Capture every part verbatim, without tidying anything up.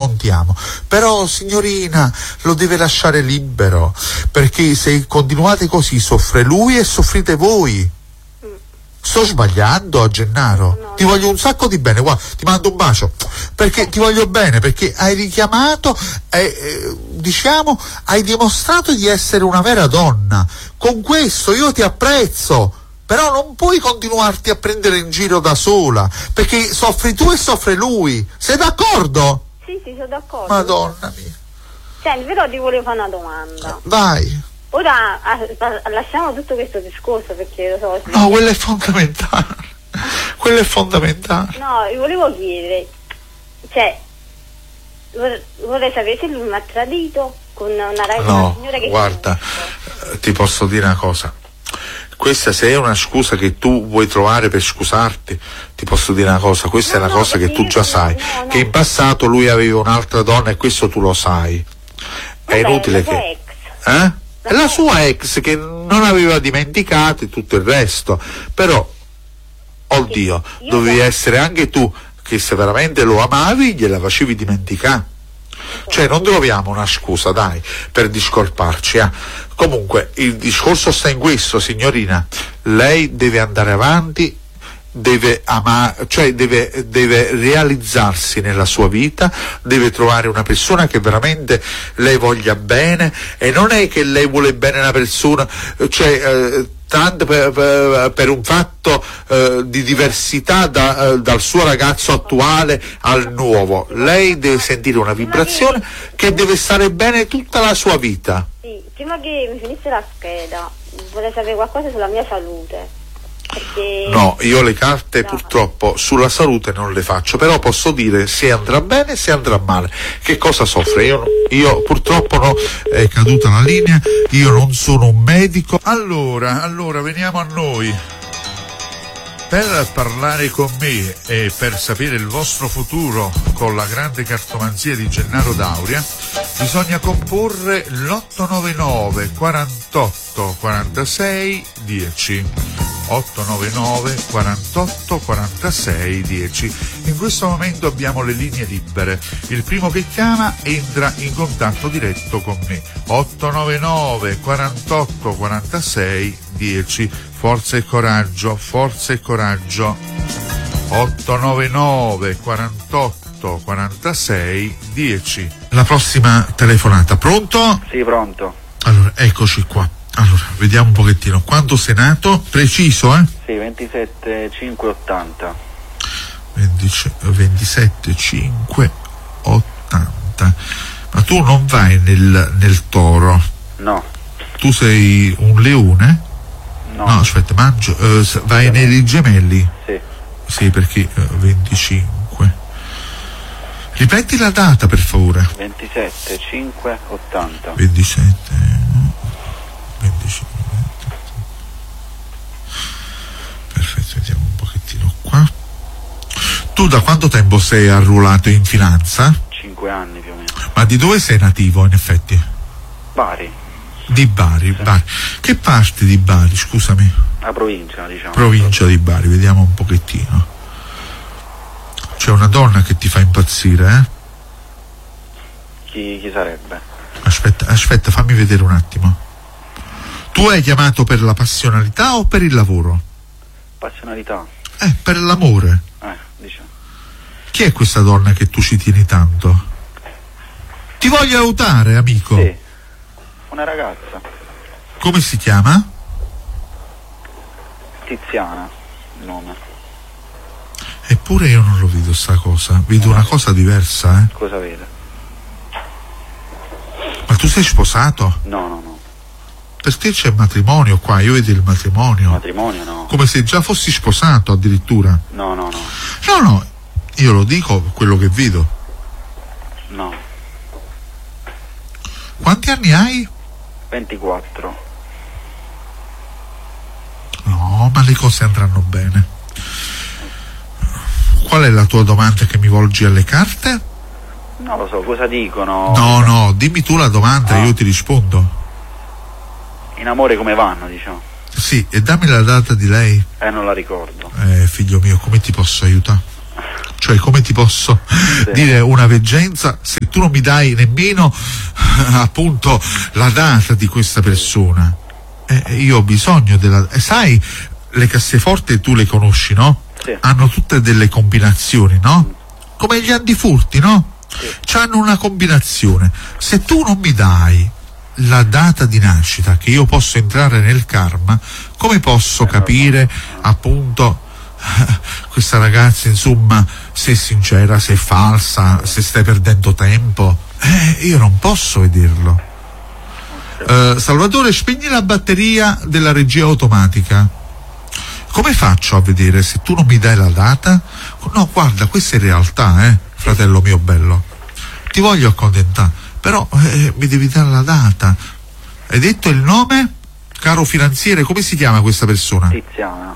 raccontiamo, però signorina lo deve lasciare libero, perché se continuate così soffre lui e soffrite voi. Sto sbagliando a Gennaro? No, ti no. Voglio un sacco di bene, guarda, ti mando un bacio, perché ti voglio bene, perché hai richiamato, eh, eh, diciamo, hai dimostrato di essere una vera donna. Con questo io ti apprezzo, però non puoi continuarti a prendere in giro da sola, perché soffri tu e soffre lui. Sei d'accordo? Sì, sì, sono d'accordo. Madonna mia. Senti, però ti volevo fare una domanda. Vai. Ora a, a, lasciamo tutto questo discorso, perché lo so. No, quello è fondamentale. Quello è fondamentale. No, vi volevo chiedere, cioè, vor, vorrei sapere se lui mi ha tradito con una ragazza, no, una signora che... guarda, ti posso dire una cosa. Questa, se è una scusa che tu vuoi trovare per scusarti, ti posso dire una cosa, questa no, è una no, cosa che tu già sai, no, no. Che in passato lui aveva un'altra donna e questo tu lo sai. È Vabbè, inutile che... Ex. Eh? È la sua ex che non aveva dimenticato e tutto il resto, però, oddio, io dovevi io... essere anche tu, che se veramente lo amavi gliela facevi dimenticare. Cioè non troviamo una scusa, dai, per discolparci, eh. Comunque il discorso sta in questo, signorina, lei deve andare avanti, deve amare, cioè deve, deve realizzarsi nella sua vita, deve trovare una persona che veramente lei voglia bene, e non è che lei vuole bene una persona, cioè eh, tanto per, per, per un fatto eh, di diversità da, eh, dal suo ragazzo attuale al nuovo. Lei deve sentire una vibrazione che deve stare bene tutta la sua vita. Sì, prima che mi finisse la scheda vorrei sapere qualcosa sulla mia salute. Perché... No, io le carte no. purtroppo sulla salute non le faccio, però posso dire se andrà bene, se andrà male, che cosa soffre. Io, io purtroppo no, è caduta la linea, io non sono un medico. Allora, allora veniamo a noi. Per parlare con me e per sapere il vostro futuro con la grande cartomanzia di Gennaro D'Auria bisogna comporre l'otto nove nove quarantotto quarantasei dieci. otto nove nove quarantotto quarantasei dieci. In questo momento abbiamo le linee libere. Il primo che chiama entra in contatto diretto con me. otto nove nove quarantotto quarantasei dieci. Forza e coraggio, forza e coraggio. otto nove nove quarantotto quarantasei dieci. La prossima telefonata. Pronto? Sì, pronto. Allora, eccoci qua. Allora, vediamo un pochettino. Quanto sei nato? Preciso, eh? Sì, ventisette cinque ottanta. ventisette cinque ottanta. Ma tu non vai nel, nel toro? No. Tu sei un leone? No. No, aspetta, mangio. Uh, vai sì. Nei gemelli? Sì. Sì, perché uh, venticinque. Ripeti la data, per favore. ventisette cinque ottanta. ventisette venticinque. Perfetto, vediamo un pochettino qua. Tu da quanto tempo sei arruolato in finanza? cinque anni più o meno. Ma di dove sei nativo, in effetti? Bari. Di Bari, sì. Bari. Che parte di Bari, scusami? La provincia, diciamo. Provincia di Bari, vediamo un pochettino. C'è una donna che ti fa impazzire, eh? Chi, chi sarebbe? Aspetta, aspetta, fammi vedere un attimo. Tu hai chiamato per la passionalità o per il lavoro? Passionalità. Eh, per l'amore. Eh, diciamo. Chi è questa donna che tu ci tieni tanto? Ti voglio aiutare, amico. Sì, una ragazza. Come si chiama? Tiziana, il nome. Eppure io non lo vedo sta cosa, vedo una cosa diversa, eh. Cosa vede? Ma tu sei sposato? No, no, no. Perché c'è matrimonio qua, io vedo il matrimonio. Matrimonio no. Come se già fossi sposato addirittura. No, no, no. No, no, io lo dico quello che vedo. No. Quanti anni hai? ventiquattro. No, ma le cose andranno bene. Qual è la tua domanda che mi volgi alle carte? Non lo so, cosa dicono? No, no, dimmi tu la domanda, ah. io ti rispondo. In amore come vanno, diciamo? Sì, e dammi la data di lei. Eh, non la ricordo. Eh, figlio mio, come ti posso aiutare? Cioè, come ti posso Sì. dire una veggenza se tu non mi dai nemmeno appunto la data di questa persona? Eh, io ho bisogno della... Eh, sai, le casseforti tu le conosci, no? Sì. Hanno tutte delle combinazioni, no? Come gli antifurti, no? Sì. C'hanno una combinazione. Se tu non mi dai la data di nascita che io posso entrare nel karma, come posso capire appunto questa ragazza, insomma, se è sincera, se è falsa, se stai perdendo tempo? Eh, io non posso vederlo. Uh, Salvatore, spegni la batteria della regia automatica. Come faccio a vedere se tu non mi dai la data? No, guarda, questa è realtà, eh, fratello mio bello. Ti voglio accontentare, però eh, mi devi dare la data. Hai detto il nome? Caro finanziere, come si chiama questa persona? Tiziana.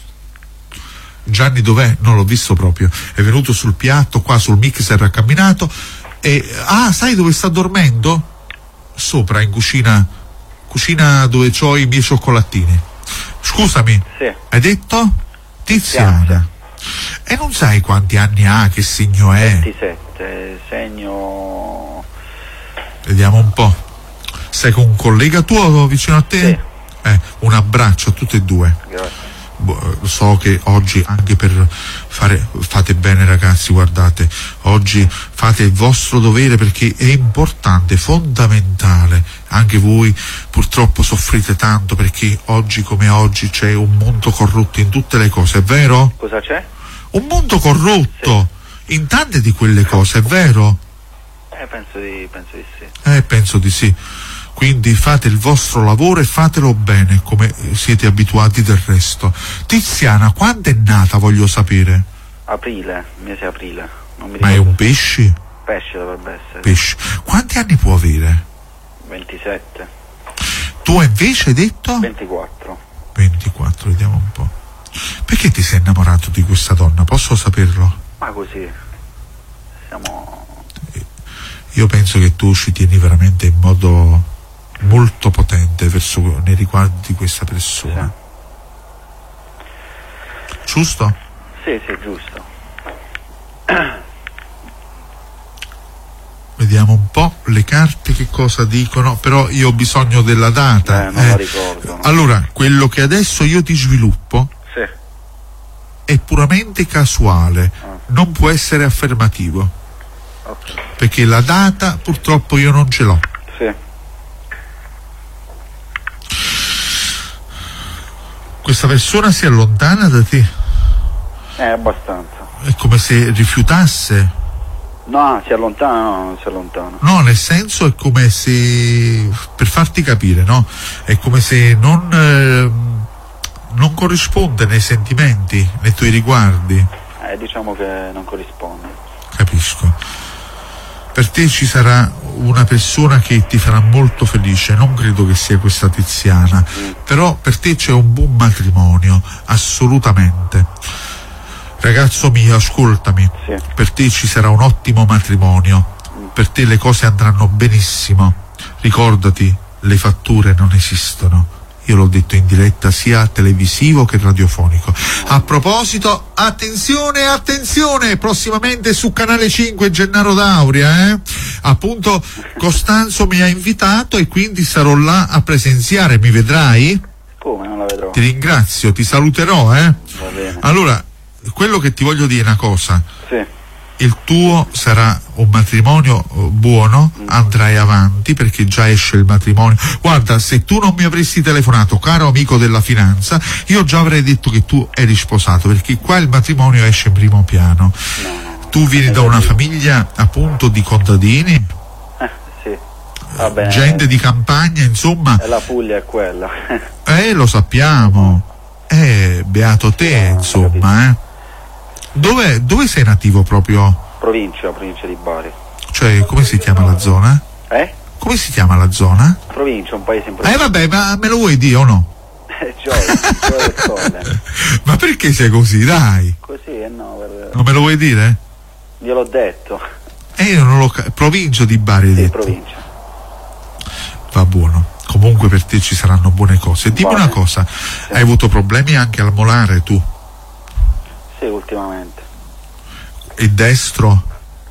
Gianni dov'è? Non l'ho visto proprio. È venuto sul piatto, qua sul mixer, ha camminato. E, ah, sai dove sta dormendo? Sopra, in cucina. Cucina dove ho i miei cioccolatini. Scusami, Sì. hai detto? Tiziana. E non sai quanti anni ha, che segno è? ventisette, segno... Vediamo un po'. Sei con un collega tuo vicino a te? Sì. Eh, un abbraccio a tutti e due. Grazie. So che oggi anche per fare, fate bene ragazzi, guardate, oggi fate il vostro dovere perché è importante, fondamentale. Anche voi purtroppo soffrite tanto perché oggi come oggi c'è un mondo corrotto in tutte le cose, è vero? Cosa c'è? Un mondo corrotto in tante di quelle cose, è vero? Eh, penso di, penso di sì. Eh, penso di sì. Quindi fate il vostro lavoro e fatelo bene, come siete abituati del resto. Tiziana, quando è nata, voglio sapere? Aprile, mese aprile. Non mi Ma è ricordo. un pesce? Pesce dovrebbe essere. Pesce. Quanti anni può avere? ventisette. Tu invece hai detto? ventiquattro. ventiquattro, vediamo un po'. Perché ti sei innamorato di questa donna? Posso saperlo? Ma così. Siamo... Io penso che tu ci tieni veramente in modo molto potente verso, nei riguardi di questa persona. Sì. Giusto? Sì, sì, giusto. Vediamo un po' le carte che cosa dicono, però io ho bisogno della data. Eh, non la ricordo, no. Allora, quello che adesso io ti sviluppo Sì. è puramente casuale, Ah. non può essere affermativo, Ok. perché la data purtroppo io non ce l'ho. Sì. Questa persona si allontana da te, Eh, abbastanza. è come se rifiutasse. No, si allontana, no, non si allontana. No, nel senso è come se, per farti capire, no? È come se non, eh, non corrisponde nei sentimenti, nei tuoi riguardi. Eh, diciamo che non corrisponde. Capisco. Per te ci sarà una persona che ti farà molto felice, non credo che sia questa Tiziana, Mm. però per te c'è un buon matrimonio, assolutamente. Ragazzo mio, ascoltami, Sì. per te ci sarà un ottimo matrimonio, per te le cose andranno benissimo. Ricordati, le fatture non esistono. Io l'ho detto in diretta sia televisivo che radiofonico. A proposito, attenzione, attenzione, prossimamente su Canale cinque Gennaro D'Auria, eh? Appunto Costanzo mi ha invitato e quindi sarò là a presenziare, mi vedrai? Come? Non la vedrò. Ti ringrazio, ti saluterò, eh? Va bene. Allora, quello che ti voglio dire è una cosa, Sì. il tuo sarà un matrimonio eh, buono, andrai avanti perché già esce il matrimonio. Guarda, se tu non mi avresti telefonato, caro amico della finanza, io già avrei detto che tu eri sposato, perché qua il matrimonio esce in primo piano. No, no. Tu vieni da una famiglia appunto di contadini, Eh, sì. Va bene. gente di campagna, insomma, E la Puglia è quella. eh lo sappiamo, eh beato te, insomma, eh. Dove, dove sei nativo proprio? Provincia, provincia di Bari. Cioè, come si chiama la zona? Eh? Come si chiama la zona? Provincia, un paese in Eh provincia. vabbè, ma me lo vuoi dire o no? Eh, Gioia, Gioia del Colle. Ma perché sei così, dai? Così, eh no, per... Non me lo vuoi dire? gliel'ho detto. Eh, io non lo ca- provincia di Bari, hai Sì, detto. provincia. Va buono. Comunque per te ci saranno buone cose. Dimmi Buone. una cosa, hai avuto problemi anche al molare tu? Sì, ultimamente. Il destro?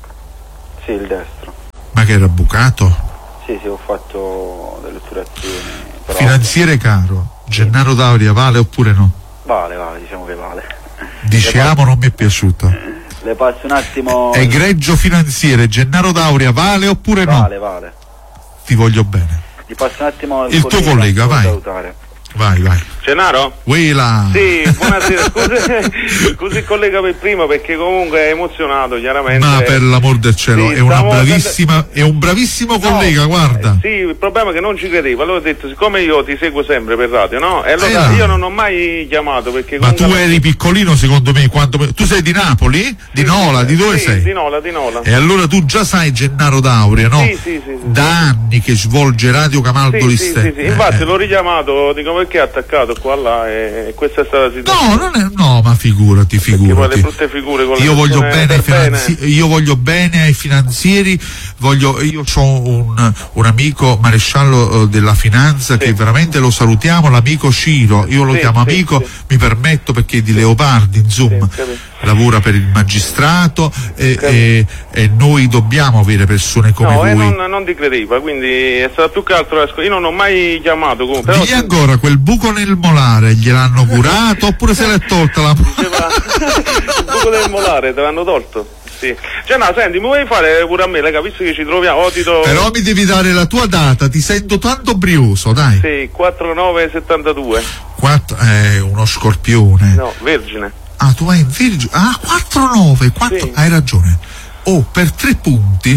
Sì, il destro. Ma che era bucato? Sì, sì, ho fatto delle otturazioni. Però... Finanziere caro, Gennaro D'Auria vale oppure no? Vale, vale, diciamo che vale. Diciamo, non mi è piaciuto. Le passo un attimo... Egregio finanziere, Gennaro D'Auria vale oppure no? Vale, vale. Ti voglio bene. Gli passo un attimo il tuo collega, vai. Salutare. Vai, vai. Gennaro? Willa. Sì, buonasera. Scusi, scusi collega per prima perché comunque è emozionato, chiaramente. Ma per l'amor del cielo, sì, è una stavo... bravissima, è un bravissimo collega, no, guarda. Eh, sì, il problema è che non ci credevo. Allora ho detto, siccome io ti seguo sempre per radio, no? E allora eh, io non ho mai chiamato perché Ma tu comunque... eri piccolino secondo me, quando... tu sei di Napoli? Sì, di Nola? sì, di dove sì, sei? Di Nola, di Nola. E allora tu già sai Gennaro D'Auria, no? Sì, sì, sì, sì. Da anni che svolge Radio Camaldo Sì, Listè. sì, sì, sì. Infatti eh. l'ho richiamato, dico perché è attaccato qua là e questa è stata la situazione. No, non è, no, ma figurati, Perché poi figurati. le brutte figure con le Io voglio persone bene, ai per finanzi- bene. io voglio bene ai finanzieri, voglio, io ho un, un amico maresciallo eh, della finanza Sì. che veramente lo salutiamo, l'amico Ciro, io lo Sì, chiamo sì, amico, sì. mi permetto perché è di Leopardi, insomma, Sì, capito. lavora per il magistrato e, Capito. e, e noi dobbiamo avere persone come No, voi. e non, non ti credeva, quindi è stato più che altro. Io non ho mai chiamato comunque. Però Digli ancora, quel buco nel molare gliel'hanno curato oppure se l'è tolta la... diceva, il buco del molare te l'hanno tolto. Sì. Cioè no, senti, mi vuoi fare pure a me, le capisci che ci troviamo? Oh, ti do... Però mi devi dare la tua data, ti sento tanto brioso, dai. Sì, quattro nove settantadue. Quattro, eh, uno scorpione. No, vergine. Ah, tu vai in vergine. Ah, quattro nove, quattro... Sì. Hai ragione. Oh, per tre punti.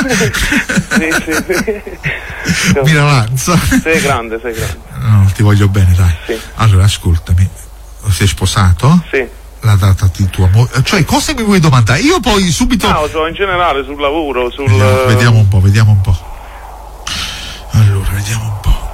Sì, sì, sì. Miralanza. Sei grande, sei grande. No, ti voglio bene, dai. Sì. Allora, ascoltami. Sei sposato? Sì. La data di tua moglie. Cioè, cosa mi vuoi domandare? Io poi subito... No, so, in generale sul lavoro, sul... Vediamo, vediamo un po', vediamo un po'. Allora, vediamo un po'.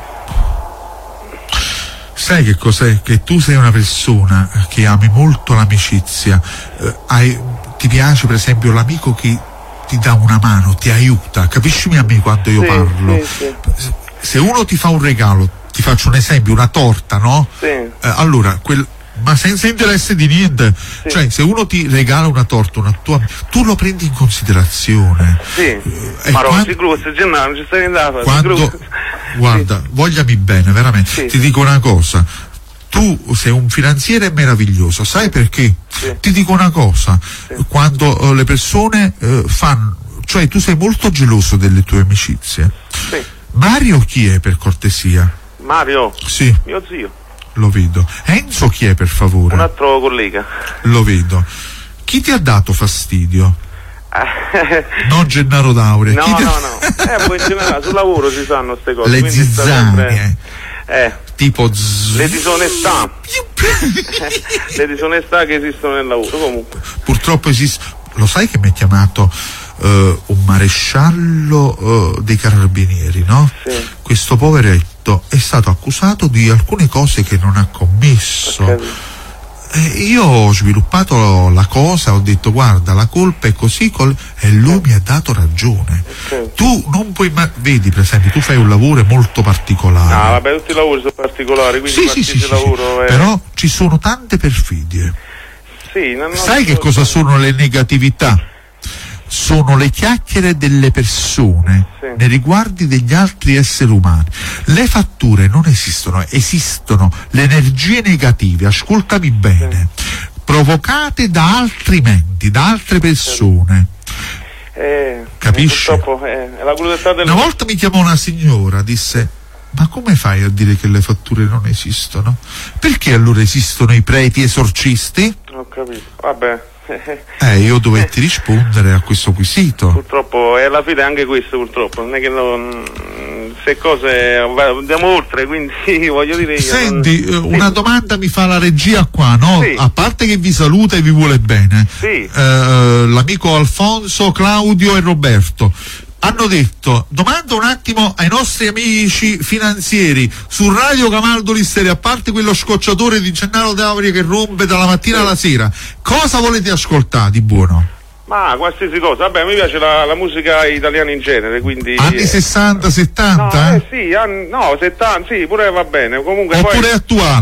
Sai che cos'è? Che tu sei una persona che ami molto l'amicizia, eh, hai, ti piace per esempio l'amico che ti dà una mano, ti aiuta, capiscimi a me quando io Sì, parlo. sì, sì. Se uno ti fa un regalo, ti faccio un esempio, una torta, no? Sì. Eh, allora, quel, ma senza interesse di niente, Sì. cioè se uno ti regala una torta, una tua, tu lo prendi in considerazione. Sì, Eh, ma quando- si grussa, Gennaro, non ci stai andando. quando, guarda, vogliami bene, veramente, Sì. ti dico una cosa, tu sei un finanziere meraviglioso, sai perché? Sì. Ti dico una cosa, quando eh, le persone eh, fanno, cioè tu sei molto geloso delle tue amicizie. Sì. Mario chi è per cortesia? Mario, Sì, mio zio, lo vedo. Enzo chi è per favore? un altro collega. Lo vedo. Chi ti ha dato fastidio? Non Gennaro D'Auria. No, Chi ti- no, no. Eh, poi in generale sul lavoro si sanno queste cose. Le quindi sta zizzanie, sempre- Eh, tipo z- le disonestà. Le disonestà che esistono nel lavoro, comunque. Purtroppo esiste. Lo sai che mi ha chiamato eh, un maresciallo eh, dei carabinieri, no? Sì. Questo poveretto è stato accusato di alcune cose che non ha commesso. Ho capito. E io ho sviluppato la cosa, ho detto guarda la colpa è così col... e lui mi ha dato ragione. Ok. Tu non puoi ma... vedi per esempio tu fai un lavoro molto particolare. Ah, vabbè, tutti i lavori sono particolari, quindi sì, sì, sì, qualsiasi sì, sì. lavoro è... Però ci sono tante perfidie. Sì, non, non Sai che so- cosa sono le negatività? Sono le chiacchiere delle persone Sì. nei riguardi degli altri esseri umani. Le fatture non esistono, esistono le energie negative, ascoltami bene, provocate da altri menti, da altre persone. Eh, Capisci? Purtroppo eh, è la crudeltà del... Una volta mi chiamò una signora, disse ma come fai a dire che le fatture non esistono? Perché allora esistono i preti esorcisti? Ho capito, vabbè. Eh, io dovetti rispondere a questo quesito. Purtroppo è alla fine anche questo, purtroppo. Non è che non... se cose andiamo oltre, quindi voglio dire io. Senti, eh, non... una sì. domanda mi fa la regia qua, no? Sì. A parte che vi saluta e vi vuole bene, Sì. eh, l'amico Alfonso, Claudio e Roberto hanno detto, domando un attimo ai nostri amici finanzieri su Radio Camaldo Listè, a parte quello scocciatore di Gennaro D'Auria che rompe dalla mattina Sì. alla sera, cosa volete ascoltare di buono? Ma qualsiasi cosa, vabbè, mi piace la, la musica italiana in genere, quindi... Anni sessanta No, settanta? eh sì, anni, no, settanta, sì, pure va bene, comunque Oppure poi... attuale?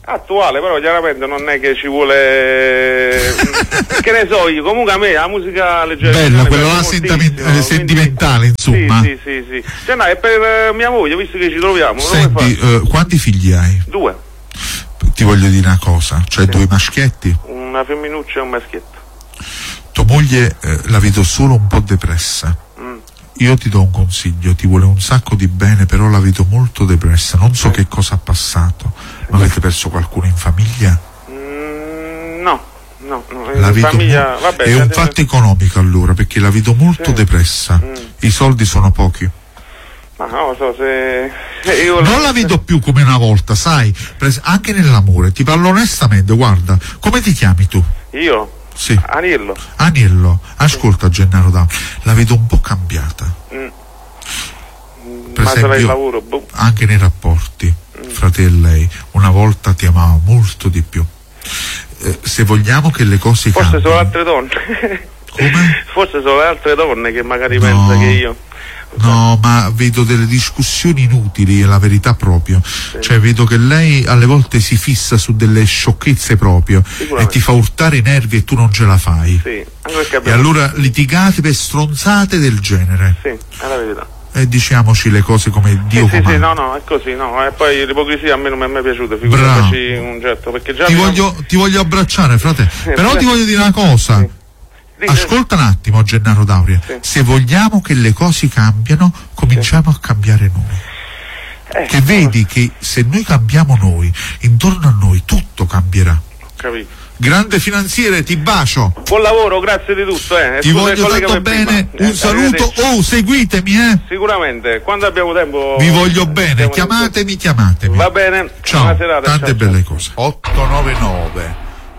Attuale, però chiaramente non è che ci vuole che ne so io, comunque a me la musica leggera bella, quella là sentimentale, sentimentale, insomma. Sì, sì, sì, sì. Cioè, no, è per uh, mia moglie, visto che ci troviamo. Senti, uh, quanti figli hai? Due. Ti voglio dire una cosa, cioè sì. Due maschietti? Una femminuccia e un maschietto. Tua moglie eh, la vedo solo un po' depressa. Mm. Io ti do un consiglio, ti vuole un sacco di bene, però la vedo molto depressa, non so eh. che cosa ha passato. Ma avete perso qualcuno in famiglia? Mm, no, no, no. La vedo famiglia, mo- vabbè, è un fatto economico allora, perché la vedo molto sì. depressa. Mm. I soldi sono pochi. Ma non lo so se... Io non la vedo più come una volta, sai, pres- anche nell'amore, ti parlo onestamente, guarda, come ti chiami tu? Io? Sì. Aniello. Aniello, ascolta Gennaro Dauri, la vedo un po' cambiata. Mm. Per Ma esempio, sarà il lavoro, boh. Anche nei rapporti, mm. fra te e lei, una volta ti amava molto di più. Eh, se vogliamo che le cose Forse cambino... sono altre donne. Come? Forse sono le altre donne che magari no. pensa che io... No, ma vedo delle discussioni inutili, è la verità proprio. Sì. Cioè vedo che lei alle volte si fissa su delle sciocchezze proprio e ti fa urtare i nervi e tu non ce la fai. Sì, anche e allora litigate per stronzate del genere. Sì, è la verità. E diciamoci le cose come Dio sì, comanda. Sì, sì, no, no, è così, no. E poi l'ipocrisia a me non mi è mai piaciuta, figuriamoci un certo, perché già... Ti voglio, non... ti voglio abbracciare, frate. Però ti voglio dire una cosa. Sì. Ascolta un attimo Gennaro Dauri, sì. Se vogliamo che le cose cambiano, cominciamo sì. a cambiare noi. Eh, che vedi no. che se noi cambiamo noi, intorno a noi tutto cambierà. Capito. Grande finanziere, ti bacio. Buon lavoro, grazie di tutto. Eh. Ti Scusa, voglio tanto bene, prima. un eh, saluto. Oh, seguitemi, eh. Sicuramente, quando abbiamo tempo. Vi voglio bene, chiamatemi, chiamatemi. Va bene. Ciao, serata, tante ciao, belle ciao. cose. otto nove nove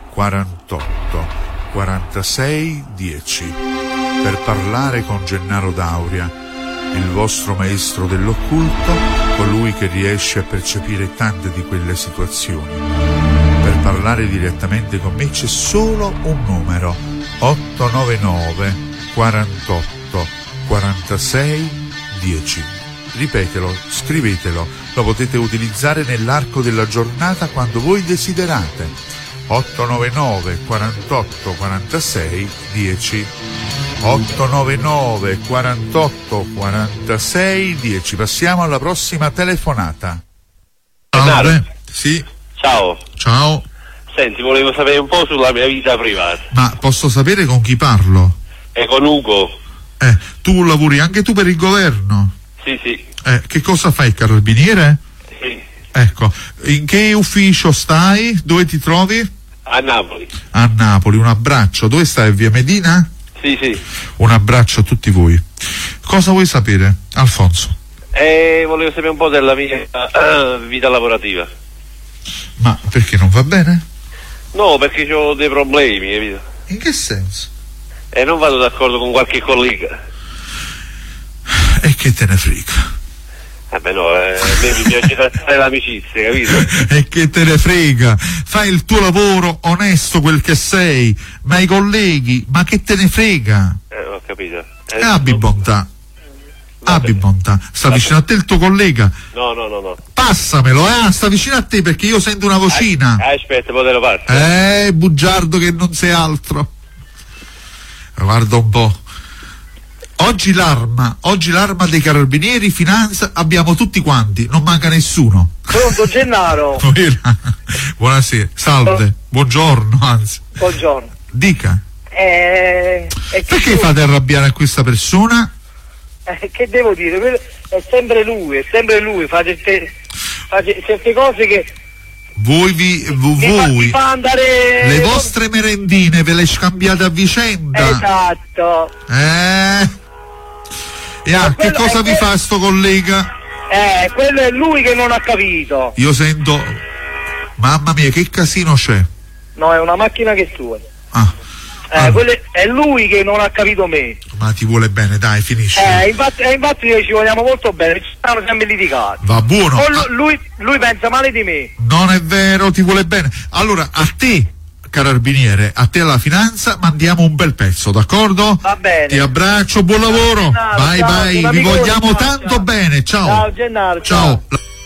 quarantotto quarantasei dieci per parlare con Gennaro Dauria, il vostro maestro dell'occulto, colui che riesce a percepire tante di quelle situazioni. Per parlare direttamente con me c'è solo un numero: otto nove nove quarantotto quarantasei dieci. Ripetelo, scrivetelo, lo potete utilizzare nell'arco della giornata quando voi desiderate. otto nove nove quarantotto quarantasei dieci. otto nove nove quarantotto quarantasei dieci. Passiamo alla prossima telefonata. Gennaro. Sì. Ciao. Ciao. Senti, volevo sapere un po' sulla mia vita privata. Ma posso sapere con chi parlo? È con Ugo. Eh, tu lavori anche tu per il governo? Sì, sì. Eh, che cosa fai, carabiniere? Sì. Ecco, in che ufficio stai? Dove ti trovi? A Napoli. A Napoli, un abbraccio. Dove stai? Via Medina? Sì, sì. Un abbraccio a tutti voi. Cosa vuoi sapere, Alfonso? Eh, volevo sapere un po' della mia uh, vita lavorativa. Ma perché non va bene? No, perché ho dei problemi, capito? In che senso? E eh, non vado d'accordo con qualche collega. E che te ne frega? Eh beh no, eh, a me mi piace fare l'amicizia, capito? E che te ne frega? Fai il tuo lavoro onesto, quel che sei, ma i colleghi, ma che te ne frega? Eh, ho capito. Eh, abbi no. bontà. Abbi bontà. Sta Vabbè. vicino a te il tuo collega? No, no, no, no. Passamelo, eh? Sta vicino a te perché io sento una vocina. Ah, aspetta, poi te lo passo. Eh, bugiardo che non sei altro. Guarda un po'. Oggi l'arma, oggi l'arma dei carabinieri, finanza, abbiamo tutti quanti, non manca nessuno. Pronto Gennaro? Buonasera, salve, buongiorno anzi. Buongiorno. Dica. Eh, Perché tu... fate arrabbiare a questa persona? Eh, che devo dire? È sempre lui, è sempre lui, fa certe, fa certe cose che... Voi vi, mi voi fa andare... le vostre merendine ve le scambiate a vicenda. Esatto. Eh... E ah, che cosa vi fa sto collega? Eh, quello è lui che non ha capito. Io sento, mamma mia, che casino c'è? No, è una macchina che è sua. Ah. Eh, allora. quello è lui che non ha capito me. Ma ti vuole bene, dai, finisci. Eh, infatti, eh, infatti ci vogliamo molto bene, ci stanno sempre litigati. Va buono. Ah. Lui, lui pensa male di me. Non è vero, ti vuole bene. Allora, a te, carabiniere, a te alla finanza, mandiamo un bel pezzo, d'accordo? Va bene. Ti abbraccio, buon lavoro. Gennaro, vai, ciao, vai, vi vogliamo ciao, tanto ciao. bene. Ciao. Ciao Gennaro. Ciao. ciao.